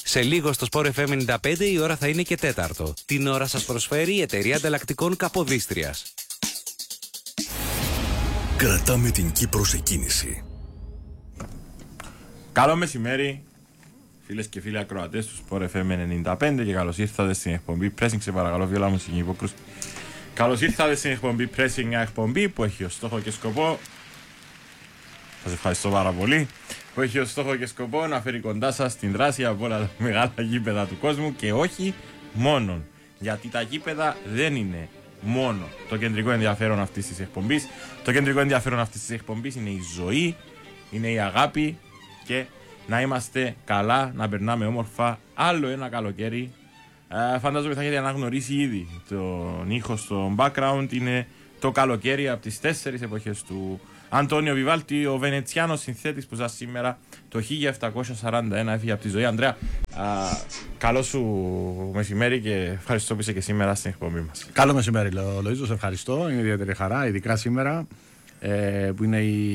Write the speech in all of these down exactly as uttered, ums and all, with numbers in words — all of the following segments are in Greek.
Σε λίγο στο Sport εφ εμ ενενήντα πέντε η ώρα θα είναι και τέταρτο. Την ώρα σας προσφέρει η εταιρεία ανταλλακτικών Καποδίστριας. Κρατάμε την Κύπρο σε κίνηση. Καλό μεσημέρι, φίλες και φίλοι ακροατές του Sport εφ εμ ενενήντα πέντε και καλώς ήρθατε στην εκπομπή Pressing. Σε παρακαλώ, βιολά μουσική υπόκρουση. Καλώς ήρθατε στην εκπομπή Pressing, μια εκπομπή που έχει ως στόχο και σκοπό. Σας ευχαριστώ πάρα πολύ. Που έχει ως στόχο και σκοπό να φέρει κοντά σας την δράση από όλα τα μεγάλα γήπεδα του κόσμου και όχι μόνον. Γιατί τα γήπεδα δεν είναι μόνο το κεντρικό ενδιαφέρον αυτής της εκπομπής. Το κεντρικό ενδιαφέρον αυτής της εκπομπής είναι η ζωή, είναι η αγάπη και να είμαστε καλά, να περνάμε όμορφα άλλο ένα καλοκαίρι. Ε, φαντάζομαι θα έχετε αναγνωρίσει ήδη τον ήχο στο background. Είναι το καλοκαίρι από τις τέσσερις εποχές του Αντώνιο Βιβάλτη, ο Βενετσιάνος συνθέτης που σας σήμερα το χίλια επτακόσια σαράντα ένα έφυγε από τη ζωή. Ανδρέα, α, καλό σου μεσημέρι και ευχαριστώ που είσαι και σήμερα στην εκπομπή μας. Καλό μεσημέρι, Λοΐζο, σε ευχαριστώ. Είναι ιδιαίτερη χαρά, ειδικά σήμερα ε, που είναι η,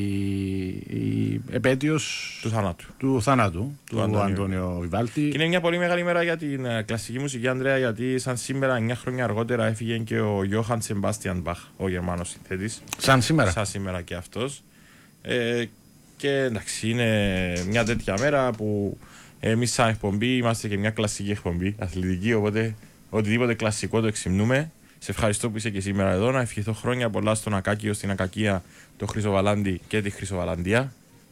η επέτειος του θανάτου του, θανάτου, του, του Αντώνιο. Αντώνιο Βιβάλτη. Και είναι μια πολύ μεγάλη μέρα για την uh, κλασική μουσική, Ανδρέα, γιατί σαν σήμερα, εννιά χρόνια αργότερα, έφυγε και ο Γιώχαν Σεμπάστιαν Μπαχ, ο Γερμανός συνθέτης. Σαν σήμερα. Σαν σήμερα και αυτός. Ε, και εντάξει, είναι μια τέτοια μέρα που εμείς σαν εκπομπή είμαστε και μια κλασική εκπομπή αθλητική, οπότε οτιδήποτε κλασικό το εξυμνούμε. Σε ευχαριστώ που είσαι και σήμερα εδώ. Να ευχηθώ χρόνια πολλά στον Ακάκιο, στην Ακακία, το Χρυσοβαλάντι και τη Χρυσοβαλαντία.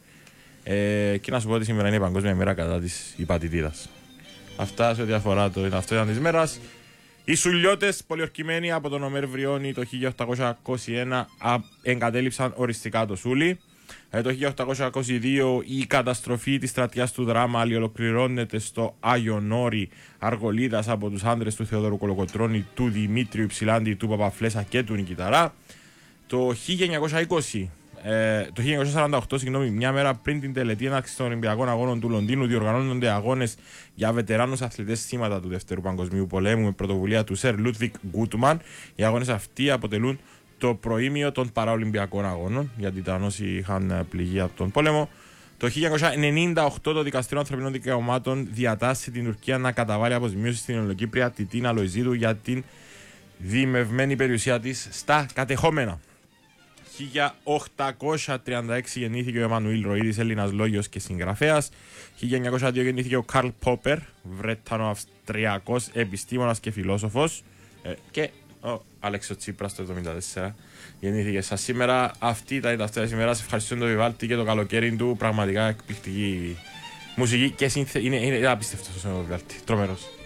Ε, και να σου πω ότι σήμερα είναι η Παγκόσμια ημέρα κατά της υπατητίδας. Αυτά σε ό,τι αφορά το αυτό της μέρας. Οι Σουλιώτες, πολιορκημένοι από τον Ομέρ Βριώνη το χίλια οκτακόσια είκοσι ένα, εγκατέλειψαν οριστικά το Σούλι. Ε, το χίλια οκτακόσια είκοσι δύο η καταστροφή της στρατιάς του Δράμα αλληλοκληρώνεται στο Άγιον Όρη Αργολίδας από τους άντρες του Θεοδόρου Κολοκοτρώνη, του Δημήτριου Υψηλάντη, του Παπαφλέσα και του Νικηταρά. Το χίλια εννιακόσια είκοσι, ε, το χίλια εννιακόσια σαράντα οκτώ, συγγνώμη, μια μέρα πριν την τελετή έναρξη των Ολυμπιακών Αγώνων του Λονδίνου, διοργανώνονται αγώνες για βετεράνους αθλητές θύματα του Δευτέρου Παγκοσμίου Πολέμου με πρωτοβουλία του Σερ Λούτβικ Γκούτμαν. Οι αγώνες αυτοί αποτελούν το προήμιο των Παραολυμπιακών Αγώνων, γιατί ήταν όσοι είχαν πληγεί από τον πόλεμο. Το χίλια εννιακόσια ενενήντα οκτώ το Δικαστήριο Ανθρωπινών Δικαιωμάτων διατάσσει την Τουρκία να καταβάλει αποζημίωση στην Ελληνοκύπρια Τιτίνα Λοϊζίδου για την δημευμένη περιουσία της στα κατεχόμενα. χίλια οκτακόσια τριάντα έξι γεννήθηκε ο Εμμανουήλ Ροΐδης, Έλληνας λόγιος και συγγραφέας. χίλια εννιακόσια δύο γεννήθηκε ο Καρλ Πόπερ, Βρετανο-Αυστριακός επιστήμονας και φιλόσοφος. Ε, και ο Αλέξο Τσίπρας το εβδομήντα τέσσερα γεννήθηκε σας σήμερα. Αυτή ήταν η τελευταία ημέρα. Σε ευχαριστώ τον Βιβάλτη και το καλοκαίρι του. Πραγματικά εκπληκτική μουσική και συνθε... είναι, είναι απίστευτος ο Βιβάλτη. Τρομερός.